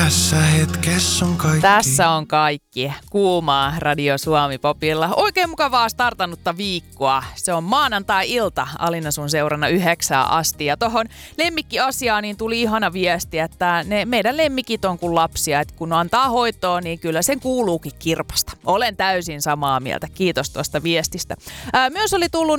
Tässä hetkessä on kaikki. Tässä on kaikki. Kuumaa Radio Suomi Popilla. Oikein mukavaa startannutta viikkoa. Se on maanantai-ilta Alina sun seurana 9 asti. Ja tohon lemmikkiasiaan niin tuli ihana viesti, että ne meidän lemmikit on kuin lapsia. Että kun antaa hoitoa, niin kyllä sen kuuluukin kirpasta. Olen täysin samaa mieltä. Kiitos tuosta viestistä. Myös oli tullut 0403564556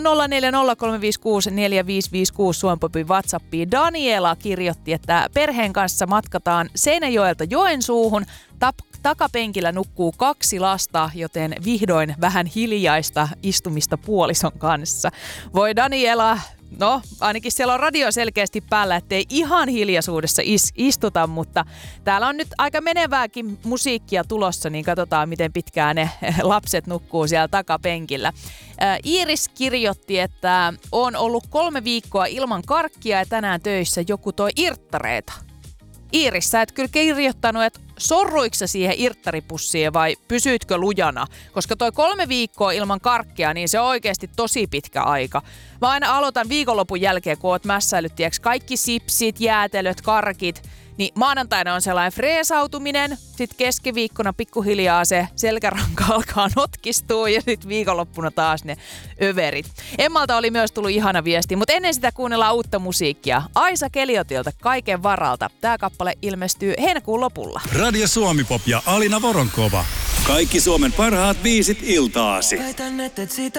Suomi Popin WhatsAppiin. Daniela kirjoitti, että perheen kanssa matkataan Seinäjoelta Joensuuhun. Takapenkillä nukkuu 2 lasta, joten vihdoin vähän hiljaista istumista puolison kanssa. Voi Daniela, no ainakin siellä on radio selkeästi päällä, ettei ihan hiljaisuudessa istuta, mutta täällä on nyt aika menevääkin musiikkia tulossa, niin katsotaan miten pitkään ne lapset nukkuu siellä takapenkillä. Iiris kirjoitti, että on ollut 3 viikkoa ilman karkkia ja tänään töissä joku toi irttareita. Iiris, sä et kyllä kirjoittanut, että sorruiko sä siihen irttaripussiin vai pysyitkö lujana? Koska toi 3 viikkoa ilman karkkia, niin se on oikeasti tosi pitkä aika. Mä aina aloitan viikonlopun jälkeen, kun oot mässäillyt, kaikki sipsit, jäätelöt, karkit. Niin maanantaina on sellainen freesautuminen, sitten keskiviikkona pikkuhiljaa se selkäranka alkaa notkistua ja sitten viikonloppuna taas ne överit. Emmalta oli myös tullut ihana viesti, mutta ennen sitä kuunnellaan uutta musiikkia. Aisa Keliotilta Kaiken varalta. Tämä kappale ilmestyy heinäkuun lopulla. Radio Suomi Pop ja Alina Voronkova. Kaikki Suomen parhaat biisit iltaasi.